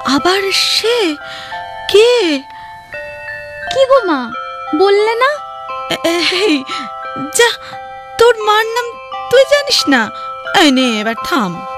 আবার সে কে? কি গো মা, বললে না? এই যা, তোর মার নাম তুই জানিস না? এই নে এবার থাম।